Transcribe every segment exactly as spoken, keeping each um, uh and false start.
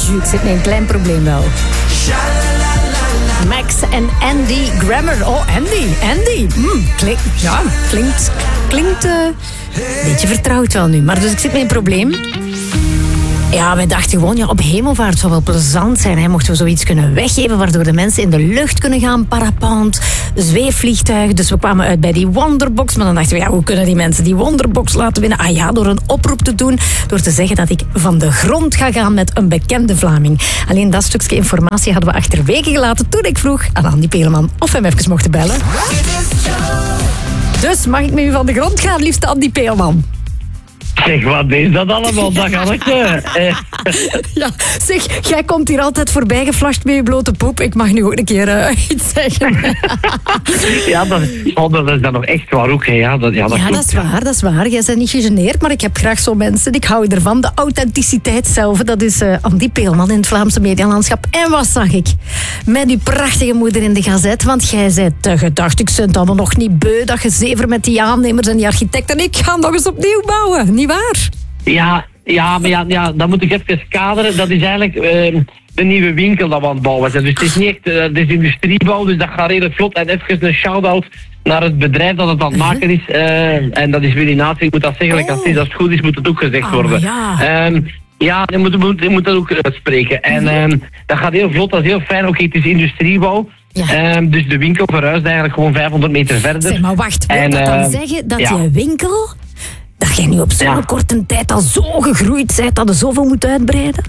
ik zit met een klein probleem wel. Max en Andy Grammer. Oh, Andy, Andy. Mm, klink, ja, klinkt, klinkt uh, een beetje vertrouwd wel nu. Maar dus ik zit met een probleem. Ja, wij dachten gewoon, ja, op hemelvaart zou wel plezant zijn. Hè? Mochten we zoiets kunnen weggeven, waardoor de mensen in de lucht kunnen gaan. Parapent, zweefvliegtuigen. Dus we kwamen uit bij die Wonderbox. Maar dan dachten we, ja, hoe kunnen die mensen die Wonderbox laten winnen? Ah ja, door een oproep te doen. Door te zeggen dat ik van de grond ga gaan met een bekende Vlaming. Alleen dat stukje informatie hadden we achterwege gelaten toen ik vroeg aan Andy Peelman of we hem even mochten bellen. Dus mag ik met u van de grond gaan, liefste Andy Peelman? Zeg, wat is dat allemaal? Dat kan ik. Eh. Ja, zeg, jij komt hier altijd voorbij geflasht met je blote poep. Ik mag nu ook een keer uh, iets zeggen. Ja, dat, oh, dat is dan nog echt waar ook. Hè. Ja, dat, ja, dat, ja dat is waar, dat is waar. Jij bent niet gegeneerd, maar ik heb graag zo mensen. Ik hou ervan. De authenticiteit zelf, dat is uh, Andy Peelman in het Vlaamse medialandschap. En wat zag ik? Met uw prachtige moeder in de gazet. Want jij zei te gedacht, ik ben het allemaal nog niet beu. Dat gezever met die aannemers en die architecten. Ik ga nog eens opnieuw bouwen. Niet waar? Ja, ja, maar ja, ja, dat moet ik even kaderen. Dat is eigenlijk uh, de nieuwe winkel dat we aan het bouwen zijn. Dus het is niet echt, uh, het is industriebouw, dus dat gaat redelijk vlot. En even een shout-out naar het bedrijf dat het aan het maken is. Uh, en dat is Willy Natie. Ik moet dat zeggen, oh. Als het goed is, moet het ook gezegd oh, worden. Ja. Um, Ja, je moet, moet, moet dat ook uh, spreken. En um, dat gaat heel vlot, dat is heel fijn. Oké, okay, het is industriebouw. Ja. Um, dus de winkel verhuist eigenlijk gewoon vijfhonderd meter verder. Zeg, maar wacht, wil en, dat dan uh, zeggen dat ja. je winkel... dat jij nu op zo'n ja. korte tijd al zo gegroeid bent dat je zoveel moet uitbreiden?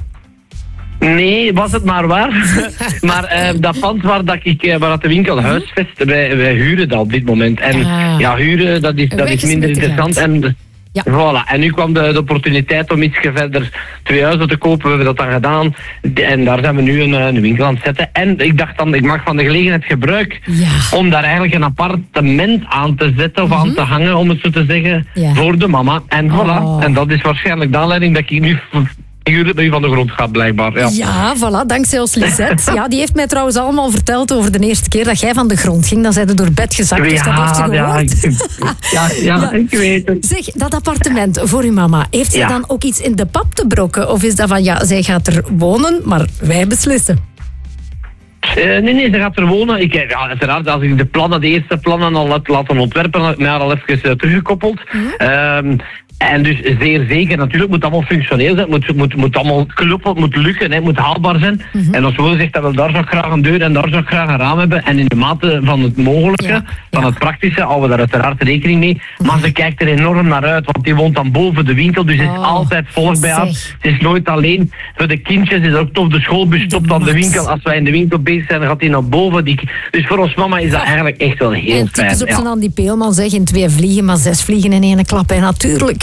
Nee, was het maar waar. Maar uh, dat pand waar, dat ik, uh, waar dat de winkel huisvest, wij, wij huren dat op dit moment. En ah. ja, huren, dat is, dat is minder interessant. En, ja. Voilà. En nu kwam de, de opportuniteit om iets verder twee huizen te kopen. We hebben dat dan gedaan. En daar zijn we nu een, een winkel aan het zetten. En ik dacht dan, ik mag van de gelegenheid gebruik ja. om daar eigenlijk een appartement aan te zetten of mm-hmm. aan te hangen, om het zo te zeggen, ja. voor de mama. En voilà. Oh. En dat is waarschijnlijk de aanleiding dat ik nu... uur bij u van de grond gaat, blijkbaar. Ja, ja voilà, dankzij ons Lisette. Ja, die heeft mij trouwens allemaal verteld over de eerste keer dat jij van de grond ging. Dan zijn ze door bed gezakt, dus ja, dat heeft ze gehoord. Ja, ja, ja, ik weet het. Zeg, dat appartement voor uw mama, heeft zij ja. dan ook iets in de pap te brokken? Of is dat van, ja, zij gaat er wonen, maar wij beslissen? Uh, nee, nee, ze gaat er wonen. Ik, ja, uiteraard, als ik de plannen, de eerste plannen al had laten ontwerpen, had ik mij al even uh, teruggekoppeld. Mm-hmm. Um, En dus zeer zeker, natuurlijk moet het allemaal functioneel zijn. Het moet, moet, moet allemaal kloppen, het moet lukken, hè, het moet haalbaar zijn. Mm-hmm. En als we zegt dat we daar zo graag een deur en daar zo graag een raam hebben. En in de mate van het mogelijke, ja, van ja. het praktische, houden we daar uiteraard rekening mee. Mm-hmm. Maar ze kijkt er enorm naar uit, want die woont dan boven de winkel. Dus er is oh, altijd volk bij haar. Ze is nooit alleen. Voor de kindjes is het ook tof. De schoolbus stopt aan de winkel. Als wij in de winkel bezig zijn, dan gaat hij naar boven. Die, dus voor ons mama is dat eigenlijk echt wel heel en fijn. Het is op zijn ja. Andy Peelman zeg, in twee vliegen, maar zes vliegen in één klap. En natuurlijk...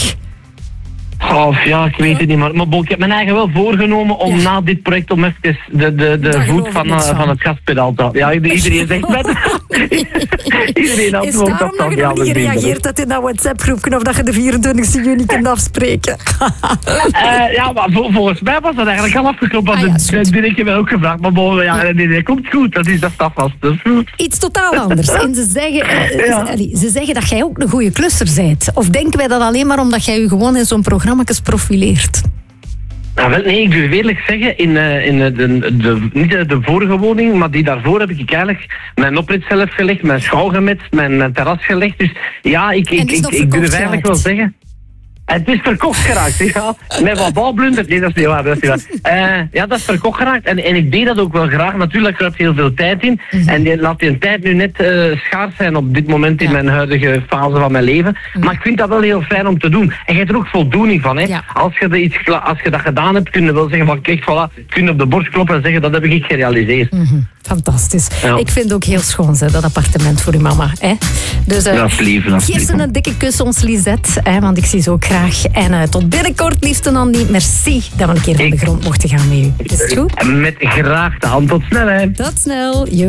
Oh, ja, ik weet het niet, maar, maar ik heb mijn eigen wel voorgenomen om ja. na dit project om even de, de, de voet van, uh, van het gaspedaal te houden. Ja, iedereen zegt met. Iedereen antwoordt op dat. Is daarom nog niet gereageerd dat in dat WhatsApp-groepje of dat je de vierentwintigste juni kunt afspreken? uh, ja, maar vol, volgens mij was dat eigenlijk al afgeklopt. Ah, ja, dat heb ik wel ook gevraagd, maar boven, ja, nee, nee, nee, komt goed, dat is dat staat vast. Dat is goed. Iets totaal anders. En ze zeggen, uh, ja. ze, ze zeggen dat jij ook een goede klusser bent. Of denken wij dat alleen maar omdat jij je gewoon in zo'n programma profileert? Nou, wel, nee, ik wil eerlijk zeggen, in, uh, in de, de, de, niet de, de vorige woning, maar die daarvoor heb ik eigenlijk mijn oprit zelf gelegd, mijn schouw gemet, mijn, mijn terras gelegd. Dus ja, ik, ik, ik, ik durf eigenlijk wel zeggen... Het is verkocht geraakt, ja. Met wat balblunders. Nee, dat is niet waar. Dat is niet waar. Uh, ja, dat is verkocht geraakt. En, en ik deed dat ook wel graag. Natuurlijk, er heel veel tijd in. Mm-hmm. En die, laat die tijd nu net uh, schaars zijn op dit moment in ja. mijn huidige fase van mijn leven. Mm-hmm. Maar ik vind dat wel heel fijn om te doen. En je hebt er ook voldoening van. Hè. Ja. Als, je iets, als je dat gedaan hebt, kun je wel zeggen van, kijk, voilà, kun je op de borst kloppen en zeggen, dat heb ik gerealiseerd. Mm-hmm. Fantastisch. Ja. Ik vind het ook heel schoon, hè, dat appartement voor uw mama. Hè. Dus uh, dat is lief, dat is geef ze een dikke kus, ons Lisette. Hè, want ik zie ze ook graag. En uh, tot binnenkort, liefste Andy. Merci dat we een keer van de grond mochten gaan met u. Is het goed? Met graag de hand. Tot snel, hè. Tot snel. Jo.